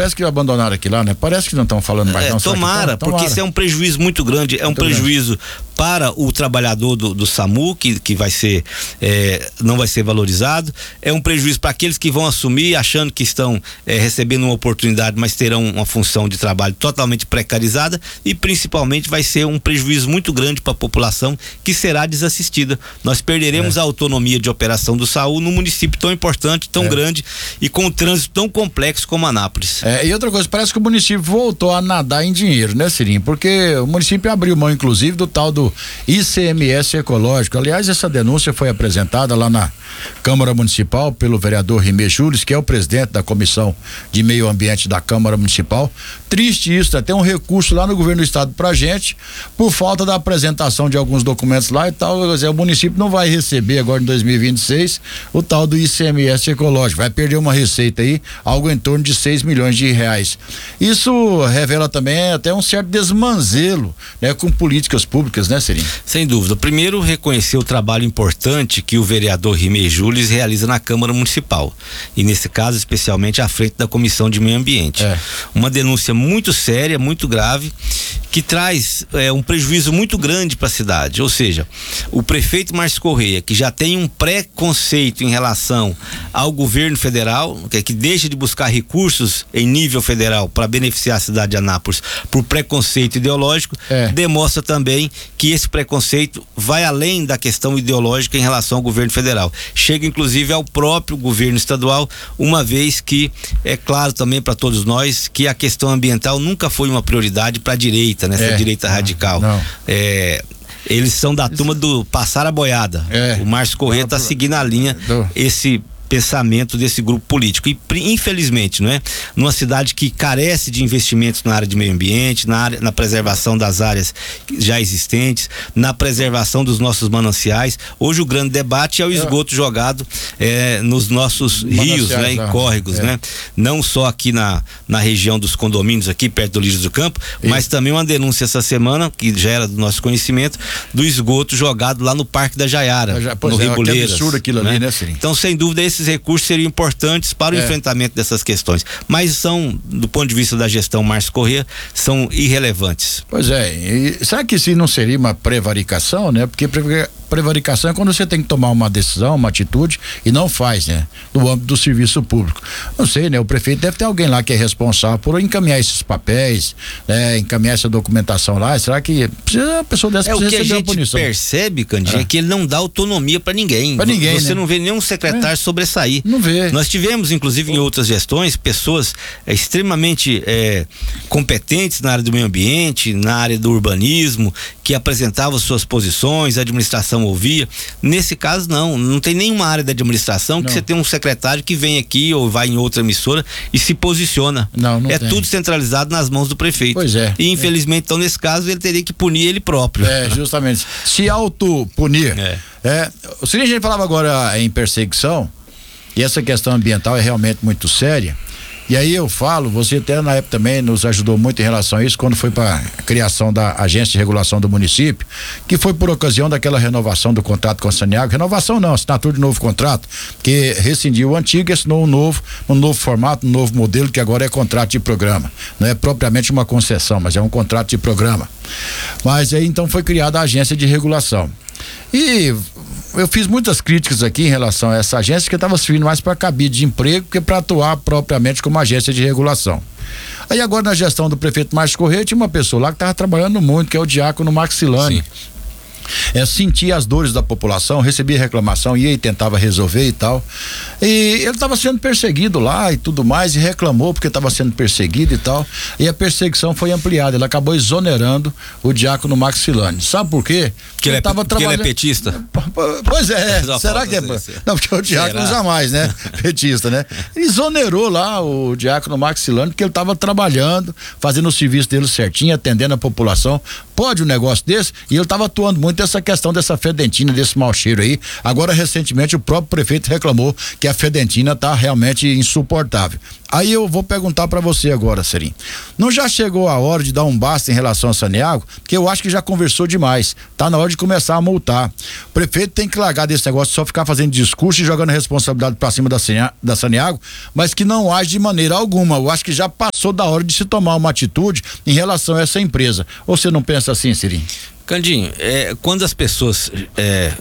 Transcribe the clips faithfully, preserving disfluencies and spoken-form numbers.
parece que abandonaram aqui lá, né? Parece que não estão falando mais. É, não, tomara, que, porque isso é um prejuízo muito grande, é um muito prejuízo grande para o trabalhador do, do SAMU, que, que vai ser, é, não vai ser valorizado, é um prejuízo para aqueles que vão assumir achando que estão é, recebendo uma oportunidade, mas terão uma função de trabalho totalmente precarizada, e principalmente vai ser um prejuízo muito grande para a população que será desassistida. Nós perderemos é. a autonomia de operação do SAMU num município tão importante, tão é. grande e com um trânsito tão complexo como Anápolis. É, e outra coisa, parece que o município voltou a nadar em dinheiro, né, Cirinho? Porque o município abriu mão, inclusive, do tal do I C M S ecológico. Aliás, essa denúncia foi apresentada lá na Câmara Municipal pelo vereador Rimé Júlio, que é o presidente da Comissão de Meio Ambiente da Câmara Municipal. Triste isso, até um recurso lá no governo do estado pra gente, por falta da apresentação de alguns documentos lá e tal. Quer dizer, o município não vai receber agora em dois mil e vinte e seis o tal do I C M S ecológico, vai perder uma receita aí, algo em torno de seis milhões de reais. Isso revela também até um certo desmanzelo, né, com políticas públicas, né, Cirinho? Sem dúvida. Primeiro, reconhecer o trabalho importante que o vereador Rimé Júlio realiza na Câmara Municipal, e nesse caso especialmente à frente da Comissão de Meio Ambiente. É. Uma denúncia muito séria, muito grave, que traz é, um prejuízo muito grande para a cidade. Ou seja, o prefeito Márcio Correia, que já tem um preconceito em relação ao governo federal, que, é que deixa de buscar recursos em nível federal para beneficiar a cidade de Anápolis por preconceito ideológico, é. demonstra também que esse preconceito vai além da questão ideológica em relação ao governo federal. Chega inclusive ao próprio governo estadual, uma vez que é claro também para todos nós que a questão ambiental nunca foi uma prioridade para a direita, nessa é. direita radical. Não. É, eles são da turma do passar a boiada. É. O Márcio Correia está seguindo a linha, do... esse pensamento desse grupo político, e infelizmente, não é? Numa cidade que carece de investimentos na área de meio ambiente, na área, na preservação das áreas já existentes, na preservação dos nossos mananciais. Hoje o grande debate é o esgoto é. jogado é, nos nossos rios, né, e córregos, é. né? Não só aqui na, na região dos condomínios aqui perto do Lírio do Campo, e... mas também uma denúncia essa semana, que já era do nosso conhecimento, do esgoto jogado lá no Parque da Jaiara, já, no é, Reboleiras. Que absurdo aquilo, né? ali, né, Cirinho? Então, sem dúvida, esses recursos seriam importantes para o é. enfrentamento dessas questões, mas são, do ponto de vista da gestão Márcio Correia, são irrelevantes. Pois é, e será que isso não seria uma prevaricação, né? Porque prevaricação é quando você tem que tomar uma decisão, uma atitude e não faz, né? No âmbito do serviço público. Não sei, né? O prefeito deve ter alguém lá que é responsável por encaminhar esses papéis, né? Encaminhar essa documentação lá. Será que precisa, a pessoa dessa é precisa receber a punição? É o que a gente percebe, Candinha, é. que ele não dá autonomia para ninguém. Para ninguém, Você né? não vê nenhum secretário é. sobressair. Não vê. Nós tivemos, inclusive, em outras gestões, pessoas é, extremamente é, competentes na área do meio ambiente, na área do urbanismo, que apresentavam suas posições, a administração ouvia. Nesse caso, não. Não tem nenhuma área da administração que não. você tem um secretário que vem aqui ou vai em outra emissora e se posiciona. Não, não é tem. tudo centralizado nas mãos do prefeito. Pois é. E, infelizmente, é. então, nesse caso, ele teria que punir ele próprio. É, justamente. Se auto-punir. É. É, o seguinte, a gente falava agora em perseguição, e essa questão ambiental é realmente muito séria. E aí eu falo, você até na época também nos ajudou muito em relação a isso, quando foi para a criação da agência de regulação do município, que foi por ocasião daquela renovação do contrato com a Saneago. Renovação não, assinatura de novo contrato, que rescindiu o antigo e assinou um novo, um novo formato, um novo modelo, que agora é contrato de programa. Não é propriamente uma concessão, mas é um contrato de programa. Mas aí então foi criada a agência de regulação. E eu fiz muitas críticas aqui em relação a essa agência, que estava servindo mais para cabide de emprego que para atuar propriamente como agência de regulação. Aí agora, na gestão do prefeito Márcio Correia, tinha uma pessoa lá que estava trabalhando muito, que é o diácono Maxilane. Sim. É, sentia as dores da população, recebia reclamação, ia e tentava resolver e tal. E ele estava sendo perseguido lá e tudo mais, e reclamou porque estava sendo perseguido e tal. E a perseguição foi ampliada, ele acabou exonerando o diácono Maxilane. Sabe por quê? Porque ele, ele, é, porque ele é petista? Pois é, será que é? Não, porque o diácono jamais, né? Petista, né? Ele exonerou lá o diácono Maxilane, porque ele estava trabalhando, fazendo o serviço dele certinho, atendendo a população. Pode um negócio desse? E ele estava atuando muito muito essa questão dessa fedentina, desse mau cheiro aí. Agora, recentemente, o próprio prefeito reclamou que a fedentina tá realmente insuportável. Aí eu vou perguntar para você agora, Serim. Não já chegou a hora de dar um basta em relação a Saniago? Porque eu acho que já conversou demais. Tá na hora de começar a multar. O prefeito tem que largar desse negócio de só ficar fazendo discurso e jogando responsabilidade para cima da, da Saniago, mas que não age de maneira alguma. Eu acho que já passou da hora de se tomar uma atitude em relação a essa empresa. Ou você não pensa assim, Serim? Candinho, é, quando as pessoas é,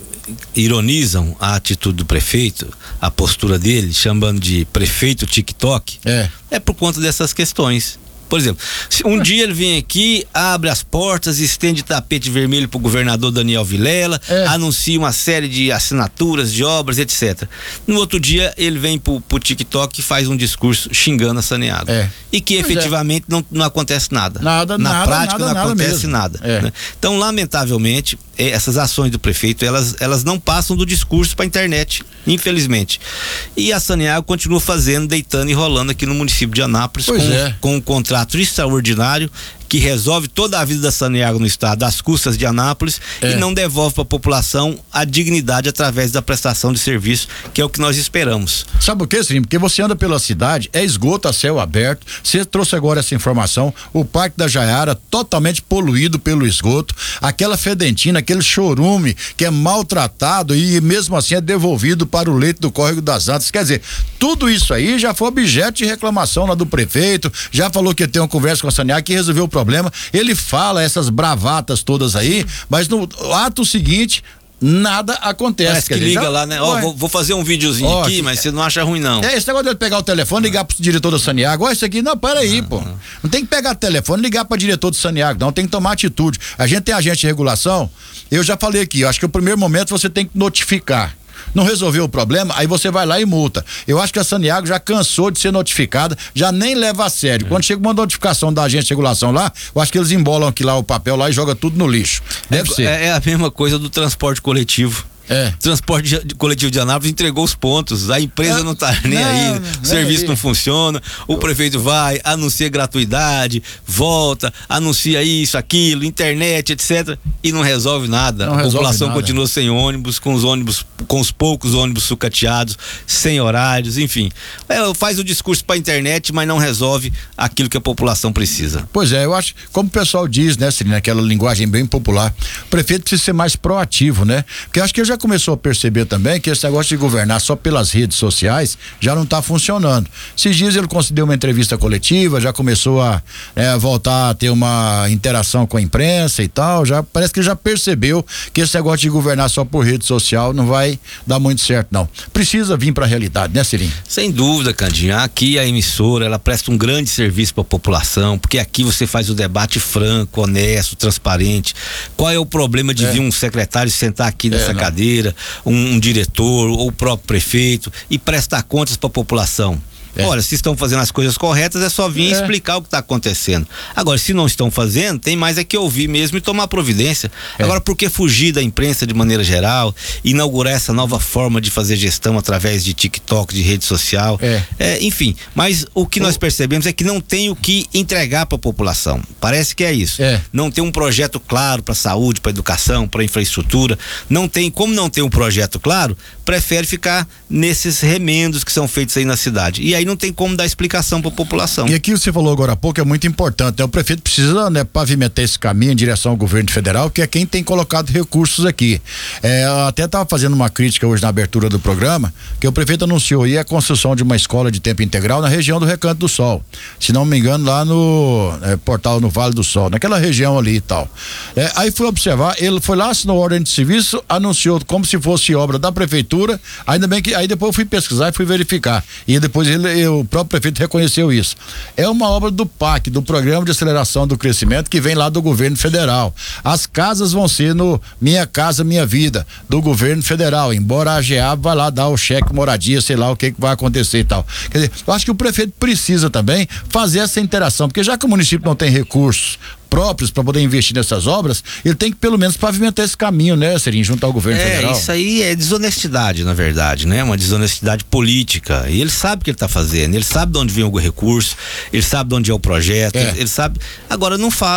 ironizam a atitude do prefeito, a postura dele, chamando de prefeito TikTok, é, é por conta dessas questões. Por exemplo, se um dia ele vem aqui, abre as portas, estende tapete vermelho pro governador Daniel Vilela, é. anuncia uma série de assinaturas, de obras, etcétera. No outro dia ele vem pro, pro TikTok e faz um discurso xingando a Saniago. É. E que pois efetivamente é. não, não acontece nada. Nada, Na nada, prática nada, não nada acontece mesmo. nada. É. Né? Então, lamentavelmente, essas ações do prefeito, elas, elas não passam do discurso pra internet, infelizmente. E a Saniago continua fazendo, deitando e rolando aqui no município de Anápolis com, é. com um contrato extraordinário que resolve toda a vida da Saniago no estado, às custas de Anápolis, é. e não devolve para a população a dignidade através da prestação de serviço, que é o que nós esperamos. Sabe por quê, Sim? Porque você anda pela cidade, é esgoto a céu aberto. Você trouxe agora essa informação, o Parque da Jaiara totalmente poluído pelo esgoto, aquela fedentina, aquele chorume que é maltratado e mesmo assim é devolvido para o leito do Córrego das Antas. Quer dizer, tudo isso aí já foi objeto de reclamação lá do prefeito, já falou que ia ter uma conversa com a Saniago que resolveu o problema. Ele fala essas bravatas todas aí, mas no ato seguinte nada acontece. Parece que dizer, liga já, lá, né? Ó, vou, vou fazer um videozinho ó, aqui, mas é, você não acha ruim, não. É, esse negócio dele pegar o telefone, ligar pro diretor do Saniago, ó, isso aqui, não, peraí, pô. Não. não tem que pegar o telefone e ligar pra diretor do Saniago, não, tem que tomar atitude. A gente tem agente de regulação, eu já falei aqui, eu acho que o primeiro momento você tem que notificar. Não resolveu o problema, aí você vai lá e multa. Eu acho que a Saniago já cansou de ser notificada, já nem leva a sério. É. Quando chega uma notificação da agência de regulação lá, eu acho que eles embolam aqui lá o papel lá e jogam tudo no lixo. Deve é, ser. É a mesma coisa do transporte coletivo. É. Transporte de, de, coletivo de Anápolis entregou os pontos, a empresa é. não tá nem não, aí, não, o serviço é não funciona, o prefeito vai, anuncia gratuidade, volta, anuncia isso, aquilo, internet, etcétera e não resolve nada. Não a resolve população nada. Continua sem ônibus, com os ônibus, com os poucos ônibus sucateados, sem horários, enfim. É, faz o discurso pra internet, mas não resolve aquilo que a população precisa. Pois é, eu acho, como o pessoal diz, né, Celina, aquela linguagem bem popular, o prefeito precisa ser mais proativo, né? Porque eu acho que eu já começou a perceber também que esse negócio de governar só pelas redes sociais já não está funcionando. Esses dias ele concedeu uma entrevista coletiva, já começou a é, voltar a ter uma interação com a imprensa e tal, já parece que já percebeu que esse negócio de governar só por rede social não vai dar muito certo, não. Precisa vir para a realidade, né, Cirinho? Sem dúvida, Candinho. Aqui a emissora, ela presta um grande serviço para a população, porque aqui você faz o debate franco, honesto, transparente. Qual é o problema de é. vir um secretário sentar aqui nessa é, cadeira, Um, um diretor ou o próprio prefeito e prestar contas para a população? É. Olha, se estão fazendo as coisas corretas, é só vir é. explicar o que está acontecendo. Agora, se não estão fazendo, tem mais é que ouvir mesmo e tomar providência. É. Agora, por que fugir da imprensa de maneira geral, inaugurar essa nova forma de fazer gestão através de TikTok, de rede social? É. É, enfim, mas o que o... nós percebemos é que não tem o que entregar para a população. Parece que é isso. É. Não tem um projeto claro para saúde, para educação, para infraestrutura. Não tem, como não tem um projeto claro, prefere ficar nesses remendos que são feitos aí na cidade. E aí não tem como dar explicação para a população. E aquilo que você falou agora há pouco é muito importante, né? O prefeito precisa, né, pavimentar esse caminho em direção ao governo federal, que é quem tem colocado recursos aqui. É, eu até estava fazendo uma crítica hoje na abertura do programa, que o prefeito anunciou aí a construção de uma escola de tempo integral na região do Recanto do Sol, se não me engano lá no é, portal no Vale do Sol, naquela região ali e tal. É, aí fui observar, ele foi lá, assinou ordem de serviço, anunciou como se fosse obra da prefeitura, ainda bem que aí depois eu fui pesquisar e fui verificar, e depois ele o próprio prefeito reconheceu isso. É uma obra do P A C, do Programa de Aceleração do Crescimento, que vem lá do governo federal. As casas vão ser no Minha Casa Minha Vida, do governo federal, embora a AGEAB vai lá dar o cheque moradia, sei lá o que que vai acontecer e tal. Quer dizer, eu acho que o prefeito precisa também fazer essa interação, porque já que o município não tem recursos próprios para poder investir nessas obras, ele tem que pelo menos pavimentar esse caminho, né, Serinho, junto ao governo é, federal. É, isso aí é desonestidade, na verdade, né? Uma desonestidade política. E ele sabe o que ele está fazendo, ele sabe de onde vem o recurso, ele sabe de onde é o projeto, é. ele, ele sabe. Agora não fala.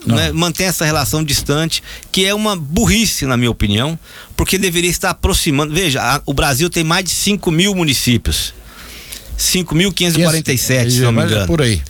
né, mantém essa relação distante, que é uma burrice, na minha opinião, porque deveria estar aproximando. Veja, a, o Brasil tem mais de cinco mil municípios. cinco mil quinhentos e quarenta e sete, se não me engano. Por aí.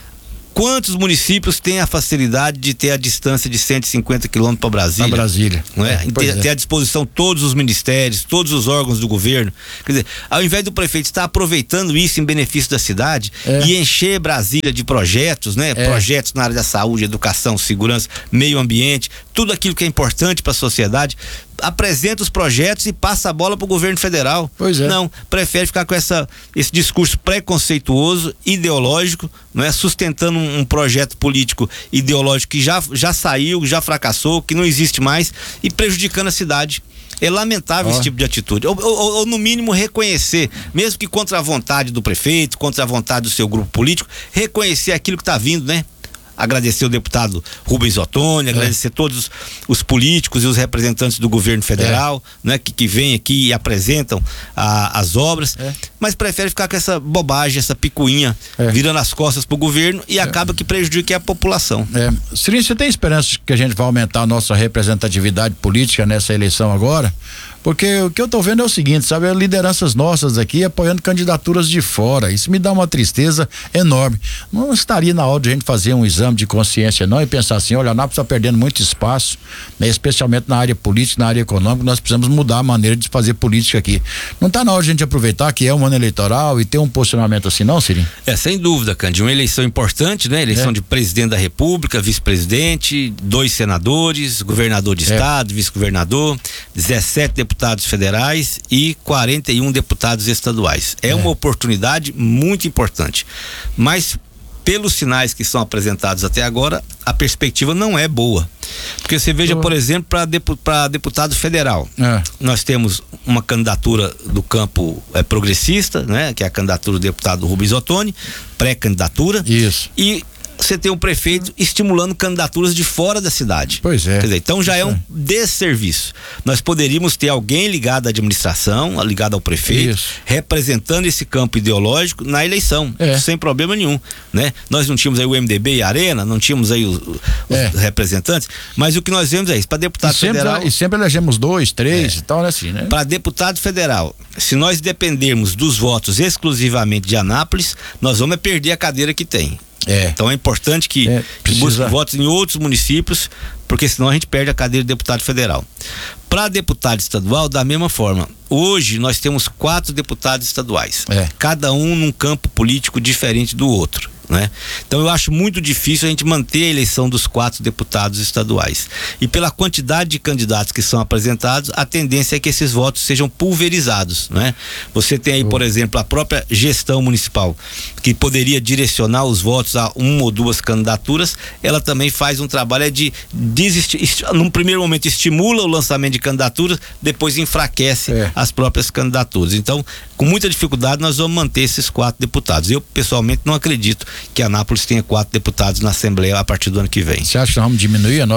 Quantos municípios têm a facilidade de ter a distância de cento e cinquenta quilômetros para Brasília? Para Brasília. Não é? É, ter, é. ter à disposição todos os ministérios, todos os órgãos do governo. Quer dizer, ao invés do prefeito estar aproveitando isso em benefício da cidade é. e encher Brasília de projetos, né? É. Projetos na área da saúde, educação, segurança, meio ambiente, tudo aquilo que é importante para a sociedade. Apresenta os projetos e passa a bola para o governo federal. Pois é. Não, prefere ficar com essa, esse discurso preconceituoso, ideológico, não é? Sustentando um, um projeto político ideológico que já, já saiu, já fracassou, que não existe mais e prejudicando a cidade. É lamentável oh. esse tipo de atitude. Ou, ou, ou no mínimo reconhecer, mesmo que contra a vontade do prefeito, contra a vontade do seu grupo político, reconhecer aquilo que está vindo, né? Agradecer o deputado Rubens Ottoni, é. agradecer todos os políticos e os representantes do governo federal, é. né, que, que vêm aqui e apresentam a, as obras, é. mas prefere ficar com essa bobagem, essa picuinha, é. virando as costas pro governo e é. acaba que prejudica a população. É. Cirinho, você tem esperança que a gente vai aumentar a nossa representatividade política nessa eleição agora? Porque o que eu tô vendo é o seguinte, sabe, é lideranças nossas aqui apoiando candidaturas de fora. Isso me dá uma tristeza enorme. Não estaria na hora de a gente fazer um exame de consciência não e pensar assim, olha, a Anápolis está perdendo muito espaço, né, especialmente na área política, na área econômica, nós precisamos mudar a maneira de fazer política aqui. Não está na hora de a gente aproveitar que é um ano eleitoral e ter um posicionamento assim, não, Cirinho? É, sem dúvida, Cândido, uma eleição importante, né? Eleição é. de presidente da República, vice-presidente, dois senadores, governador de é. estado, vice-governador, dezessete deputados deputados federais e quarenta e um deputados estaduais. É, é uma oportunidade muito importante, mas pelos sinais que são apresentados até agora, a perspectiva não é boa. Porque você veja, por exemplo, para depu deputado federal, é. nós temos uma candidatura do campo é, progressista, né, que é a candidatura do deputado Rubens Ottoni, pré-candidatura. Isso. E você tem um prefeito estimulando candidaturas de fora da cidade. Pois é. Quer dizer, então já é um desserviço. Nós poderíamos ter alguém ligado à administração, ligado ao prefeito, Isso. representando esse campo ideológico na eleição, é. sem problema nenhum, né? Nós não tínhamos aí o M D B e a Arena, não tínhamos aí os, os é. representantes, mas o que nós vemos é isso, para deputado e sempre, federal... E sempre elegemos dois, três é. e tal, né, assim, né? Para deputado federal, se nós dependermos dos votos exclusivamente de Anápolis, nós vamos perder a cadeira que tem. É. Então é importante que, é, que busque votos em outros municípios, porque senão a gente perde a cadeira de deputado federal. Para deputado estadual, da mesma forma. Hoje nós temos quatro deputados estaduais, é. cada um num campo político diferente do outro, né? Então eu acho muito difícil a gente manter a eleição dos quatro deputados estaduais. E pela quantidade de candidatos que são apresentados, a tendência é que esses votos sejam pulverizados, né? Você tem aí, por exemplo, a própria gestão municipal, que poderia direcionar os votos a uma ou duas candidaturas, ela também faz um trabalho de desistir, num primeiro momento estimula o lançamento de candidaturas, depois enfraquece é. as próprias candidaturas. Então, com muita dificuldade, nós vamos manter esses quatro deputados. Eu, pessoalmente, não acredito que Anápolis tenha quatro deputados na Assembleia a partir do ano que vem. Você acha que nós vamos diminuir a nossa